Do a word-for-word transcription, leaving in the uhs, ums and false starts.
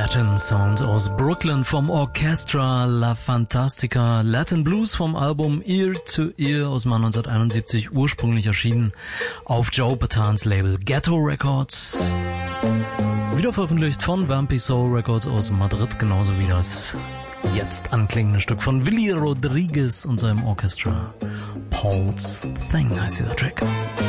Latin Sound aus Brooklyn vom Orchestra La Fantastica. Latin Blues vom Album Ear to Ear aus dem Jahr neunzehnhunderteinundsiebzig, ursprünglich erschienen auf Joe Batans Label Ghetto Records. Wieder veröffentlicht von Vampy Soul Records aus Madrid, genauso wie das jetzt anklingende Stück von Willy Rodriguez und seinem Orchestra. Paul's Thing heißt dieser Track.